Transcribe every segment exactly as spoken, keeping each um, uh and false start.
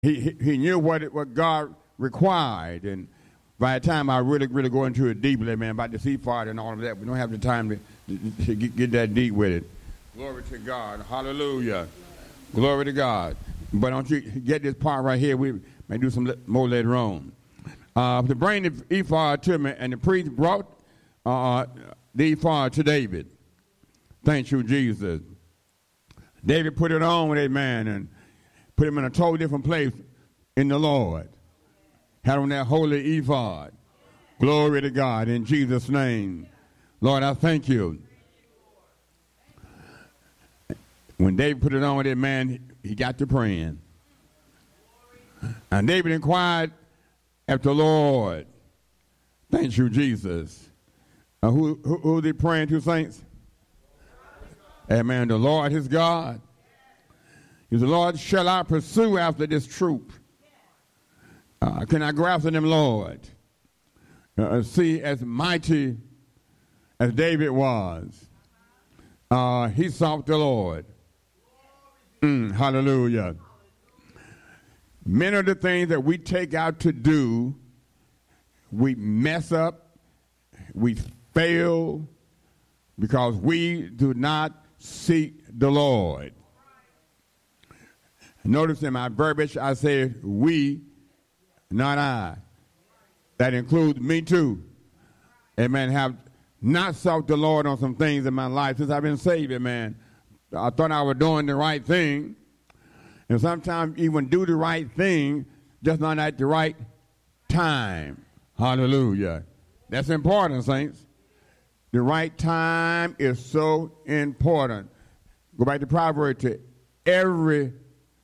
he, he, he knew what it, what God required. And by the time I really, really go into it deeply, man, about the ephod and all of that, we don't have the time to, to, to get, get that deep with it. Glory to God. Hallelujah. Glory to God. But don't you get this part right here. We may do some more later on. Uh, to bring the ephod to me, and the priest brought uh, the ephod to David. Thank you, Jesus. David put it on, amen, and put him in a totally different place in the Lord. Had on that holy ephod. Glory to God in Jesus' name. Lord, I thank you. When David put it on, that man, he got to praying. And David inquired after the Lord. Thank you, Jesus. Uh, who, who, who is he praying to, saints? Amen. The Lord his God. He said, Lord, shall I pursue after this troop? Uh, can I go after them, Lord? Uh, see, as mighty as David was, uh, he sought the Lord. Mm, hallelujah. Many of the things that we take out to do, we mess up, we fail, because we do not seek the Lord. Notice in my verbiage, I say we, not I. That includes me too. Amen. Have not sought the Lord on some things in my life since I've been saved, amen. I thought I was doing the right thing. And sometimes even do the right thing, just not at the right time. Hallelujah. That's important, saints. The right time is so important. Go back to Proverbs, to every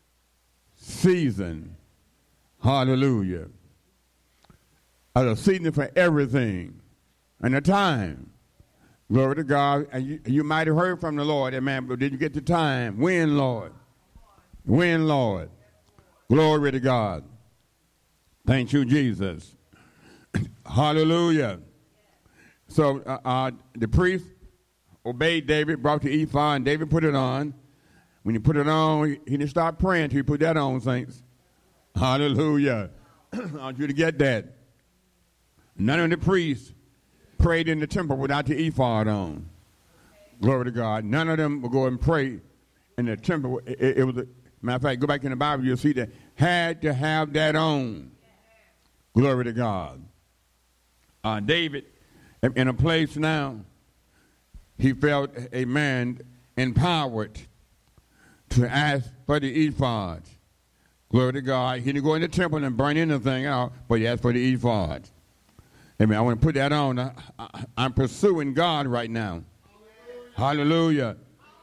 season. Hallelujah. There's a season for everything. And a time. Glory to God. And you, you might have heard from the Lord, amen, but did you get the time? When, Lord? When, Lord? Glory to God. Thank you, Jesus. Hallelujah. So uh, uh, the priest obeyed David, brought the ephod, and David put it on. When he put it on, he, he didn't stop praying until he put that on, saints. Hallelujah. I want you to get that. None of the priests prayed in the temple without the ephod on. Glory to God. None of them would go and pray in the temple. It, it, it was, a, matter of fact, go back in the Bible, you'll see that had to have that on. Glory to God. Uh, David, in a place now, he felt, amen, empowered to ask for the ephod. Glory to God. He didn't go in the temple and burn anything out, but he asked for the ephod. Amen. I want to put that on. I, I, I'm pursuing God right now. Hallelujah.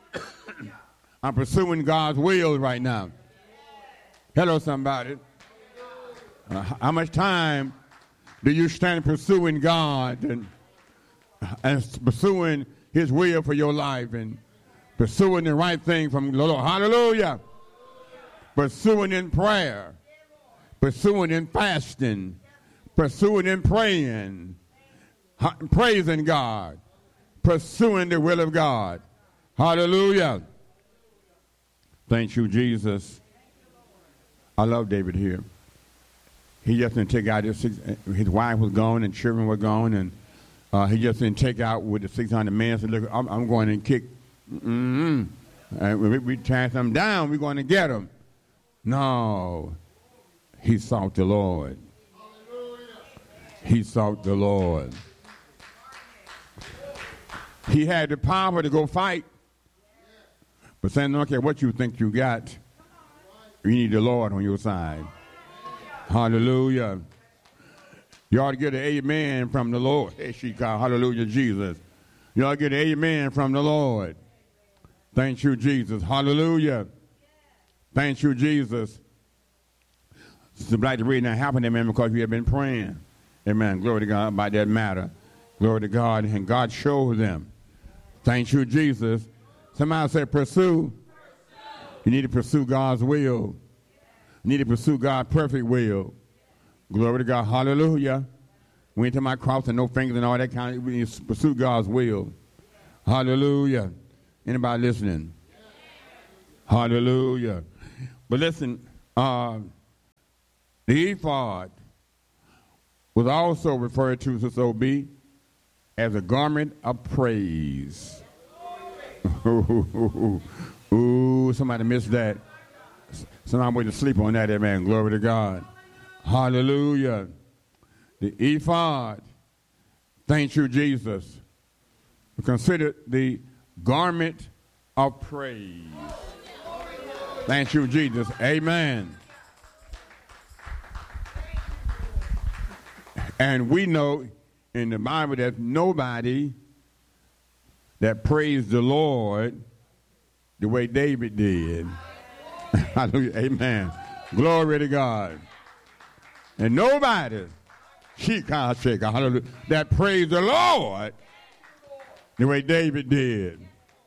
I'm pursuing God's will right now. Hello, somebody. Uh, how much time do you stand pursuing God and, and pursuing his will for your life and pursuing the right thing from the Lord? Hallelujah. Pursuing in prayer. Pursuing in fasting. Pursuing in praying. Praising God. Pursuing the will of God. Hallelujah. Thank you, Jesus. I love David here. He just didn't take out his six, his wife was gone and children were gone, and uh, he just didn't take out with the six hundred men. So look, I'm, I'm going to kick. Mm-hmm. And we, we chase them down. We're going to get them. No, he sought the Lord. He sought the Lord. He had the power to go fight, but saying, I don't care what you think you got. You need the Lord on your side. Hallelujah. You ought to get an amen from the Lord. Hallelujah, Jesus. You ought to get an amen from the Lord. Thank you, Jesus. Hallelujah. Thank you, Jesus. Sister Black, the reason that happened, amen, because we have been praying. Amen. Glory to God about that matter. Glory to God. And God showed them. Thank you, Jesus. Somebody said pursue. You need to pursue God's will. You need to pursue God's perfect will. Glory to God. Hallelujah. We ain't talking about crossing no fingers and all that kind of. We need to pursue God's will. Hallelujah. Anybody listening? Hallelujah. But listen, uh, The ephod was also referred to, Sister O B, as a garment of praise. Ooh, somebody missed that. Somebody went to sleep on that, amen. Glory to God. Hallelujah. The ephod, thank you, Jesus, considered the garment of praise. Thank you, Jesus. Amen. And we know in the Bible that nobody that praised the Lord the way David did. Hallelujah. Amen. Glory to God. And nobody, hallelujah, that praised the Lord the way David did.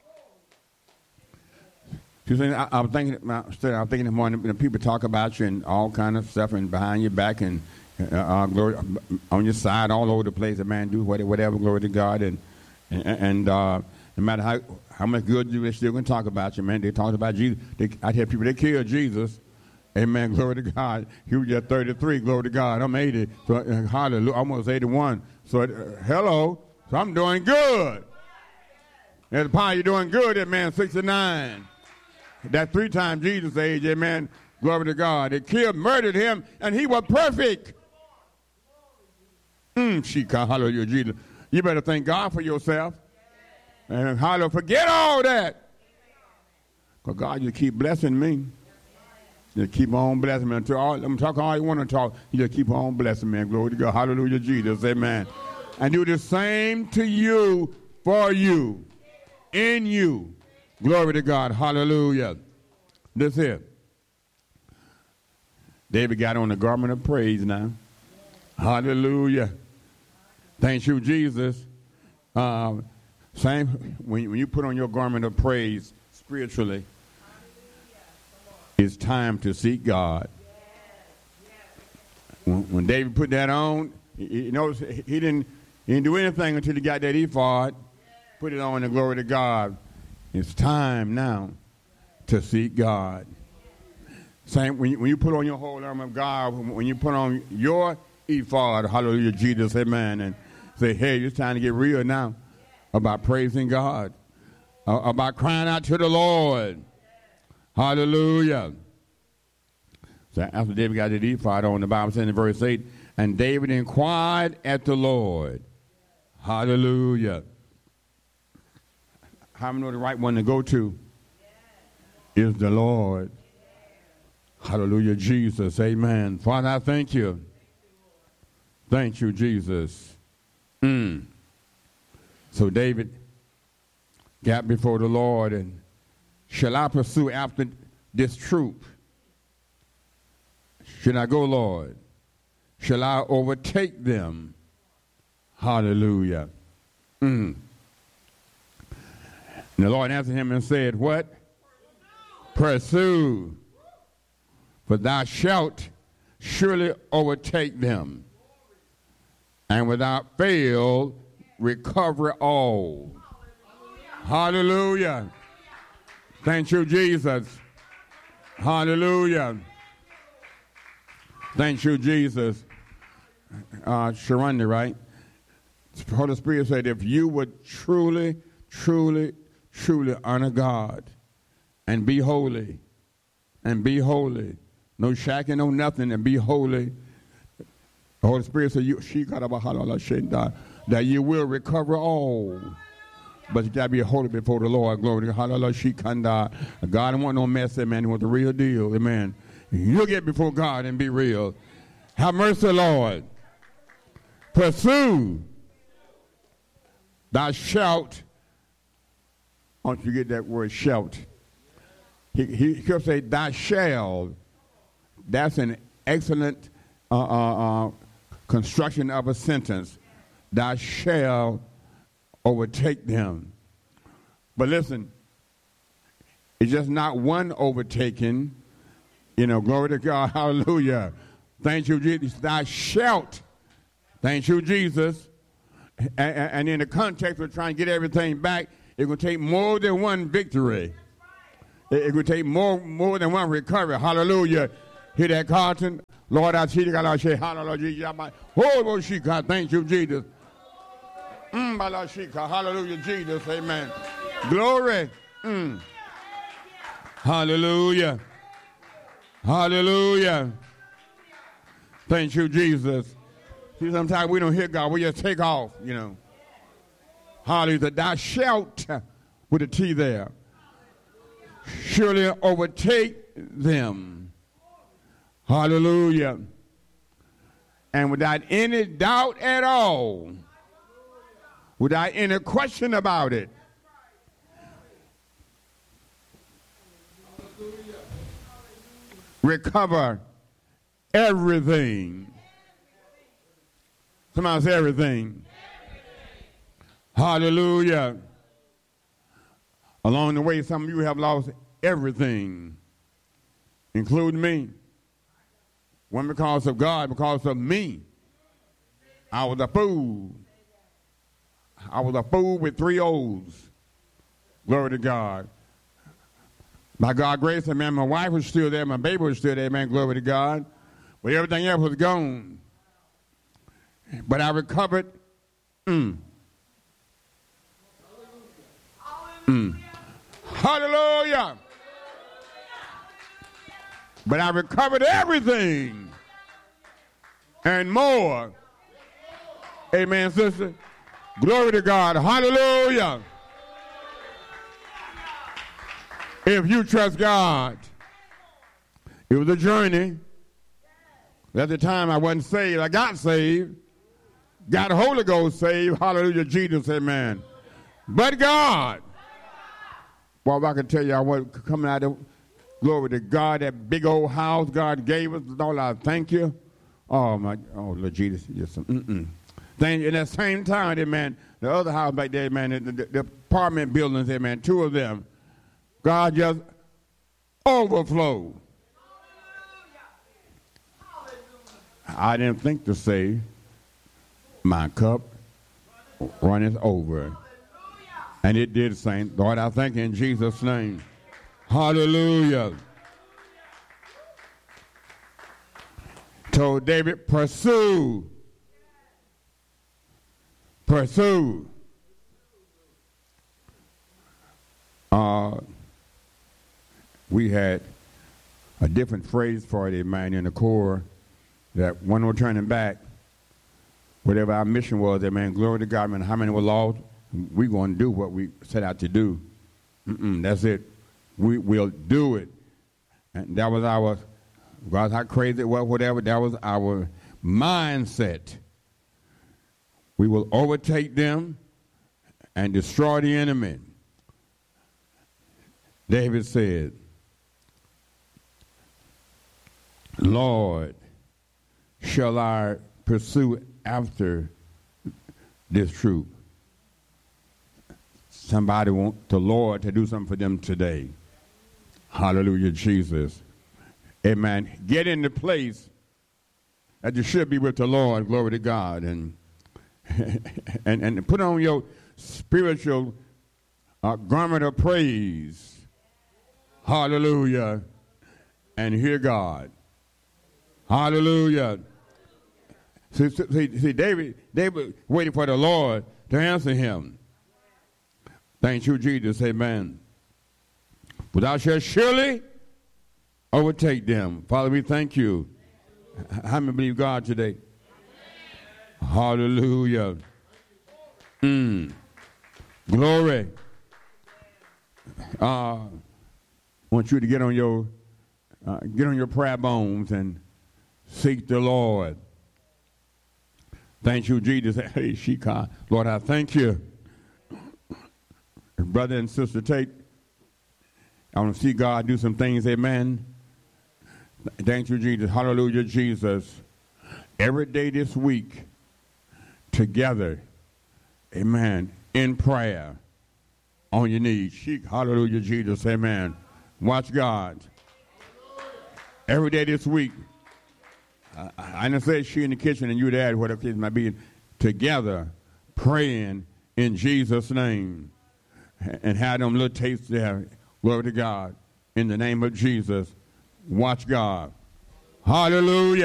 I, I was thinking, I was thinking this morning, you know, people talk about you and all kind of stuff and behind your back and uh, uh, glory on your side, all over the place. A man do whatever, whatever, glory to God, and and, and uh, no matter how how much good you, they're still going to talk about you, man. They talked about Jesus. They, I hear people they killed Jesus. Amen. Glory to God. He was just thirty-three. Glory to God. I'm eighty. So uh, hallelujah, almost eighty-one. So uh, hello. So I'm doing good. And the you're doing good. That man sixty-nine. That three times Jesus' age, amen, glory to God. They killed, murdered him, and he was perfect. Mm, Shika, hallelujah, Jesus. You better thank God for yourself. And hallelujah, forget all that. Because God, you keep blessing me. You keep on blessing me. Until all, I'm talking all you want to talk. You just keep on blessing me. Glory to God. Hallelujah, Jesus. Amen. And do the same to you, for you, in you. Glory to God. Hallelujah. This here. David got on the garment of praise now. Hallelujah. Thank you, Jesus. Uh, same when, when you put on your garment of praise spiritually, it's time to seek God. When, when David put that on, you know, he didn't, he didn't do anything until he got that ephod, put it on, and glory to God. It's time now to seek God. Same when you, when you put on your whole armor of God, when you put on your ephod, hallelujah, Jesus, amen, and say, hey, it's time to get real now about praising God, uh, about crying out to the Lord. Hallelujah. So after David got the ephod on, the Bible says in verse eight, and David inquired at the Lord. Hallelujah. How many know the right one to go to is the Lord? Hallelujah, Jesus. Amen. Father, I thank you. Thank you, Jesus. Mm. So David got before the Lord, and shall I pursue after this troop? Should I go, Lord? Shall I overtake them? Hallelujah. Mm. And the Lord answered him and said, what? Pursue. For thou shalt surely overtake them, and without fail recover all. Hallelujah. Thank you, Jesus. Hallelujah. Thank you, Jesus. Uh, Sharonda, right? The Holy Spirit said, if you would truly, truly, truly honor God and be holy, and be holy, no shacking, no nothing, and be holy, the Holy Spirit said, you, that you will recover all. But you got to be holy before the Lord. Glory to God. God don't want no mess, amen. He wants the real deal, amen. You'll get before God and be real. Have mercy, Lord. Pursue. Thou shalt. I want you to get that word shout. He, he could say, thou shalt. That's an excellent uh, uh, uh, construction of a sentence. Thou shalt overtake them. But listen, it's just not one overtaking. You know, glory to God, hallelujah. Thank you, Jesus. Thou shalt. Thank you, Jesus. And, and in the context of trying to get everything back, it's going to take more than one victory. It, it will take more, more than one recovery. Hallelujah. Hear that, Carlton? Lord, I see you. God, say, hallelujah. Oh, God, thank you, Jesus. Mm, hallelujah, Jesus. Amen. Glory. Mm. Hallelujah. Hallelujah. Thank you, Jesus. See, sometimes we don't hear God. We just take off, you know. Hallelujah. Thou shalt, with a T there, surely overtake them. Hallelujah. And without any doubt at all, without any question about it, recover everything. Somebody say everything. Hallelujah. Along the way, some of you have lost everything, including me. One because of God, because of me. I was a fool. I was a fool with three O's. Glory to God. By God's grace, man, my wife was still there, my baby was still there, man, glory to God. But everything else was gone. But I recovered. Mm. Mm. Hallelujah. But I recovered everything and more. Amen, sister. Glory to God. Hallelujah. If you trust God, it was a journey. At the time I wasn't saved, I got saved. Got the Holy Ghost saved. Hallelujah, Jesus, amen. But God, well, I can tell you, I was coming out of, glory to God, that big old house God gave us. Lord, I thank you. Oh, my, oh, Lord Jesus, just, mm-mm. Thank you. At that same time, amen, the other house back there, man, the, the, the apartment buildings, amen, two of them, God just overflowed. I didn't think to say, my cup runneth over. And it did, saint. Lord, I thank you in Jesus' name. Hallelujah. Told David, pursue. Pursue. Uh, we had a different phrase for it, man, in the Corps, that one was turning back. Whatever our mission was, man, glory to God, man, how many were lost, we're going to do what we set out to do. Mm-mm, that's it. We will do it. And that was our, God, how crazy it was, whatever, that was our mindset. We will overtake them and destroy the enemy. David said, Lord, shall I pursue after this truth? Somebody want the Lord to do something for them today. Hallelujah, Jesus. Amen. Get in the place that you should be with the Lord. Glory to God. And and, and put on your spiritual uh, garment of praise. Hallelujah. And hear God. Hallelujah. See, see, see, David, David waiting for the Lord to answer him. Thank you, Jesus. Amen. But thou shalt surely overtake them. Father, we thank you. How many believe God today? Hallelujah. Mm. Glory. Uh, I want you to get on your uh, get on your prayer bones and seek the Lord. Thank you, Jesus. Hey, Shika. Lord, I thank you. Brother and sister Tate, I want to see God do some things. Amen. Thank you, Jesus. Hallelujah, Jesus. Every day this week, together, amen, in prayer, on your knees. Hallelujah, Jesus. Amen. Watch God. Every day this week, I, I didn't say she in the kitchen and you there, whatever the case might be, together, praying in Jesus' name. And have them little tastes there. Glory to God. In the name of Jesus. Watch God. Hallelujah.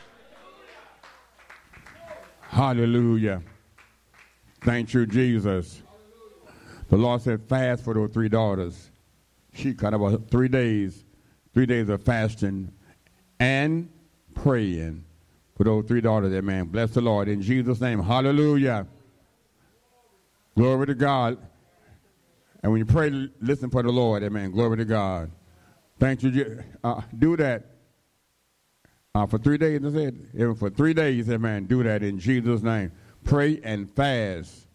Hallelujah. Thank you, Jesus. The Lord said fast for those three daughters. She cut about three days, three days of fasting and praying for those three daughters there, man. Bless the Lord in Jesus' name. Hallelujah. Glory to God. And when you pray, listen for the Lord. Amen. Glory to God. Thank you. Uh, do that uh, for three days. I said, even for three days, amen. Do that in Jesus' name. Pray and fast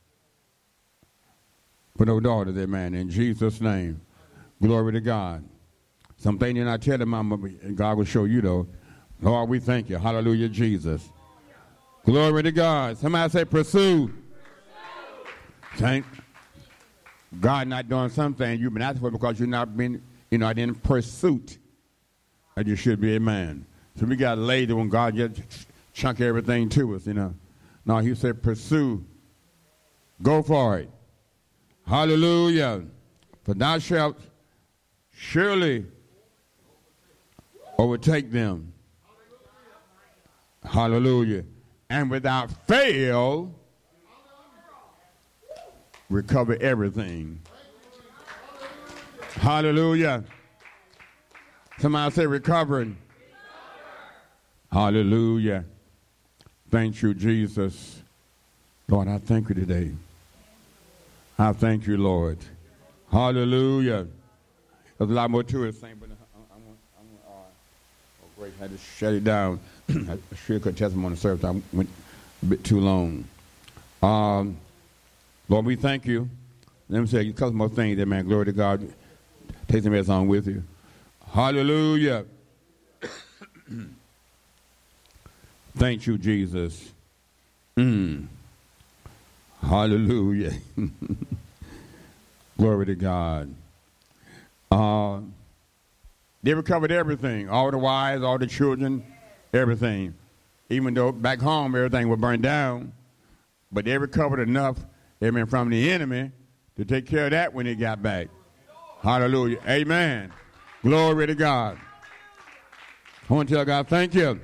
for those daughters, amen. In Jesus' name. Glory to God. Something you're not telling Mama, God will show you, though. Lord, we thank you. Hallelujah, Jesus. Glory to God. Somebody say pursue. Thank God not doing something you've been asking for because you're not been, you know, in pursuit. And you should be, amen. So we got lazy when God just chunk everything to us, you know. No, he said pursue. Go for it. Hallelujah. For thou shalt surely overtake them. Hallelujah. And without fail, recover everything. Hallelujah. Somebody say recovering. Hallelujah. Thank you, Jesus. Lord, I thank you today. I thank you, Lord. Hallelujah. There's a lot more to it, Saint, but I, I, I want, I want uh, oh, great, I had to shut it down. I sure could testimony service. I went a bit too long. Um, Lord, we thank you. Let me say a couple more things, amen. Glory to God. Take some rest on with you. Hallelujah. Thank you, Jesus. Mm. Hallelujah. Glory to God. Uh, they recovered everything, all the wives, all the children, everything. Even though back home everything was burned down, but they recovered enough, amen, from the enemy to take care of that when they got back. Hallelujah. Amen. Glory to God. I want to tell God, thank you.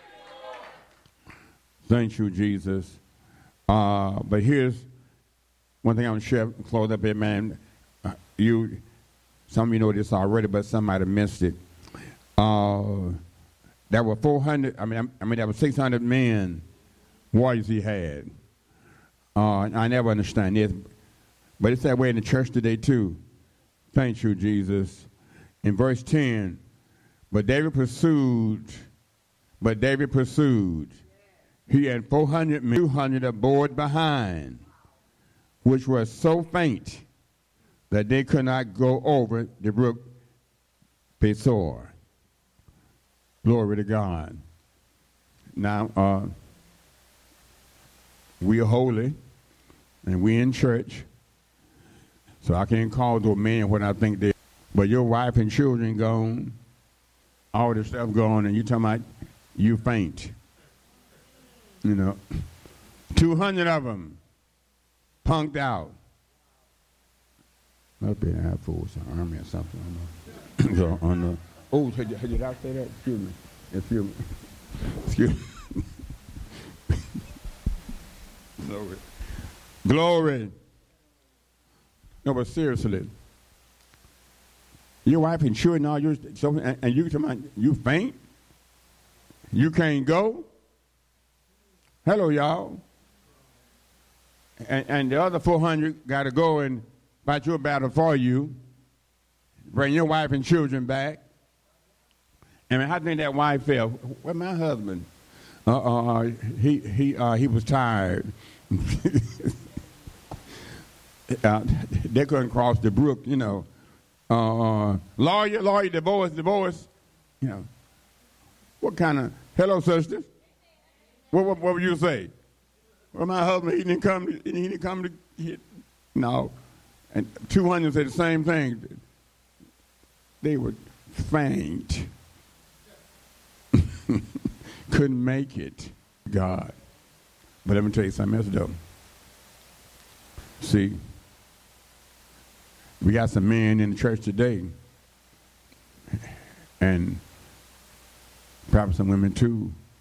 Thank you, Jesus. Uh, but here's one thing I'm going to share, close up here, man. Uh, you, some of you know this already, but some might have missed it. Uh, there were four hundred, I mean, I mean, there were six hundred men, warriors he had. Uh, I never understand this, but it's that way in the church today, too. Thank you, Jesus. In verse ten, but David pursued, but David pursued. He had four hundred men, two hundred aboard behind, which were so faint that they could not go over the brook Besor. Glory to God. Now, uh, we are holy, and we in church, so I can't call those men when I think they. But your wife and children gone, all this stuff gone, and you talking about you faint. You know, two hundred of them punked out. Must be an Air Force Army or something. On the, so on the, oh, did, did I say that? Excuse me. Excuse me. Excuse me. Glory. Glory. No, but seriously, your wife and children, all you so, and, and you talking about you faint? You can't go? Hello, y'all. And, and the other four hundred got to go and fight your battle for you. Bring your wife and children back. And how do you think that wife felt? Where's my husband? Uh, uh, he he uh, he was tired. uh, they couldn't cross the brook, you know. Uh, lawyer, lawyer, divorce, divorce. You know. What kind of, hello, sisters? What, what, what would you say? Well, my husband, he didn't come to, he didn't come to, he, no. And two hundred said the same thing. They were faint. Couldn't make it. God. But let me tell you something else, though. See, we got some men in the church today, and Probably some women too.